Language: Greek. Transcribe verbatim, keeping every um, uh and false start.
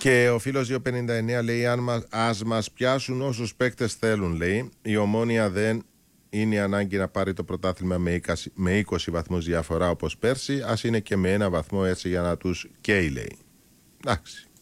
Και ο φίλος δύο πενήντα εννέα λέει: αν μας, ας μας πιάσουν όσους παίκτες θέλουν, λέει. Η Ομόνοια δεν είναι ανάγκη να πάρει το πρωτάθλημα με είκοσι, με είκοσι βαθμούς διαφορά όπως πέρσι. Ας είναι και με ένα βαθμό, έτσι, για να τους καίει, λέει. Εντάξει.